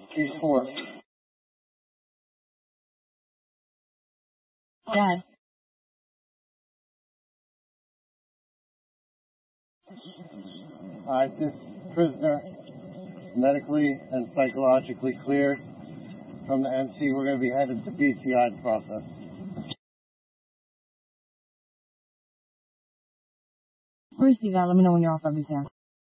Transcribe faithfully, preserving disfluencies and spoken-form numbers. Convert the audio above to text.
Case four. Dad. Alright, this prisoner medically and psychologically cleared from the N C. We're going to be headed to B C I process. Receive that. Let me know when you're off everything.